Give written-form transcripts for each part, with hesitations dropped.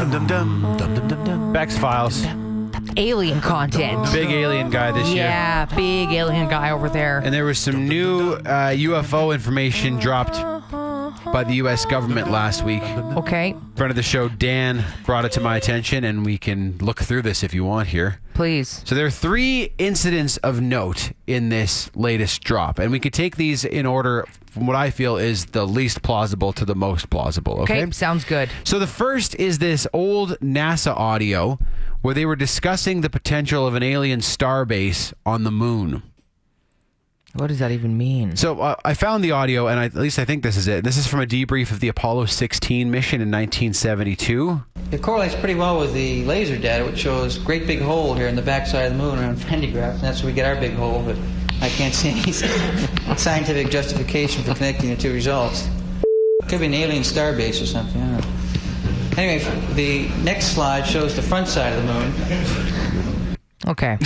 Bex Files. Alien content. Big alien guy this year. Yeah, big alien guy over there. And there was some new UFO information dropped by the U.S. government last week. Okay, Friend of the show, Dan, brought it to my attention, and we can look through this if you want here. please. So there are 3 incidents of note in this latest drop, and we could take these in order from what I feel is the least plausible to the most plausible. Okay, sounds good. So the first is this old NASA audio where they were discussing the potential of an alien starbase on the moon. What does that even mean? So I found the audio, and at least I think this is it. This is from a debrief of the Apollo 16 mission in 1972. It correlates pretty well with the laser data, which shows a great big hole here in the backside of the moon around Fendigraph, and that's where we get our big hole, but I can't see any scientific justification for connecting the two results. Could be an alien starbase or something, I don't know. Anyway, the next slide shows the front side of the moon. Okay.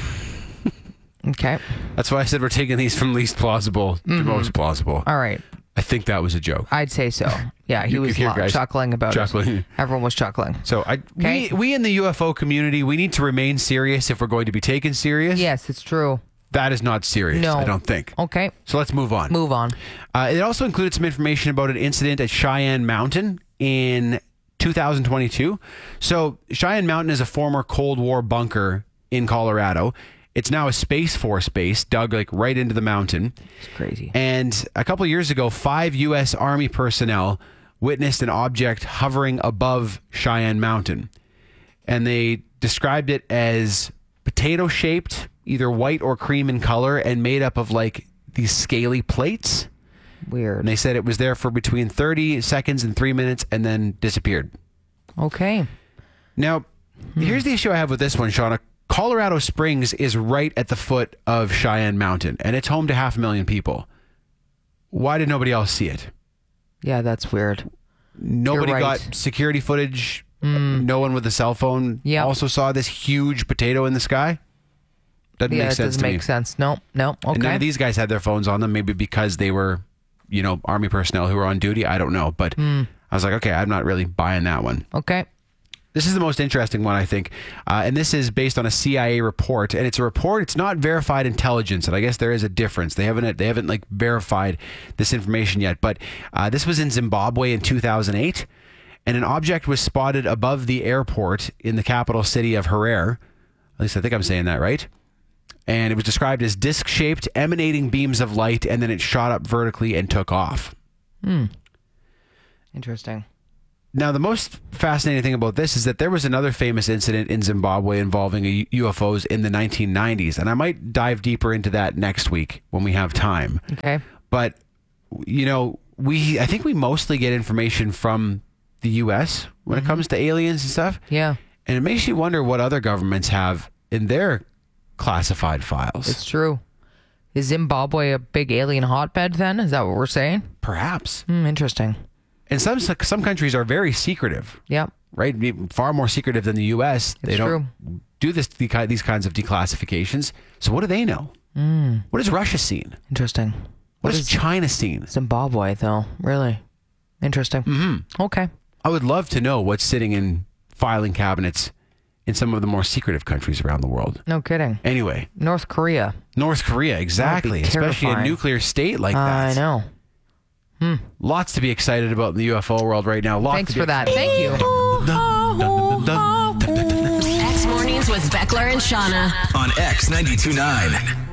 Okay. That's why I said we're taking these from least plausible to most plausible. All right. I think that was a joke. I'd say so. Yeah, he You was could hear guys chuckling about chuckling. it. Everyone was chuckling. So Okay. we in the UFO community, we need to remain serious if we're going to be taken serious. Yes, it's true. That is not serious, No. I don't think. Okay. So let's move on. Move on. It also included some information about an incident at Cheyenne Mountain in 2022. So Cheyenne Mountain is a former Cold War bunker in Colorado. It's now a Space Force base dug like right into the mountain. It's crazy. And a couple of years ago, 5 U.S. Army personnel witnessed an object hovering above Cheyenne Mountain. And they described it as potato-shaped, either white or cream in color, and made up of like these scaly plates. Weird. And they said it was there for between 30 seconds and 3 minutes and then disappeared. Okay. Now, here's the issue I have with this one, Shauna. Colorado Springs is right at the foot of Cheyenne Mountain, and it's home to 500,000 people. Why did nobody else see it? Yeah, that's weird. Nobody You're right. got security footage. No one with a cell phone Yep. also saw this huge potato in the sky. Doesn't Yeah, make that sense doesn't to me. make sense. No. And none Okay. of these guys had their phones on them, maybe because they were, Army personnel who were on duty. I don't know. But I was like, okay, I'm not really buying that one. Okay. This is the most interesting one, I think. And this is based on a CIA report. And it's a report. It's not verified intelligence. And I guess there is a difference. They haven't like verified this information yet. But this was in Zimbabwe in 2008. And an object was spotted above the airport in the capital city of Harare. At least I think I'm saying that right. And it was described as disc-shaped, emanating beams of light. And then it shot up vertically and took off. Interesting. Now, the most fascinating thing about this is that there was another famous incident in Zimbabwe involving UFOs in the 1990s. And I might dive deeper into that next week when we have time. Okay. But, I think we mostly get information from the U.S. when it comes to aliens and stuff. Yeah, And it makes you wonder what other governments have in their classified files. it's true. Is Zimbabwe a big alien hotbed then? Is that what we're saying? Perhaps. Interesting. And some countries are very secretive, Yep. right? Far more secretive than the U.S. They It's don't do these kinds of declassifications. So what do they know? What has Russia seen? Interesting. What has China seen? Zimbabwe, though? Really? Interesting. Mm-hmm. Okay. I would love to know what's sitting in filing cabinets in some of the more secretive countries around the world. No kidding. Anyway, North Korea. North Korea, exactly. Especially a terrifying. nuclear state like that. I know. Lots to be excited about in the UFO world right now. Thanks for that. Thank you. X Mornings with Beckler and Shauna on X 92.9.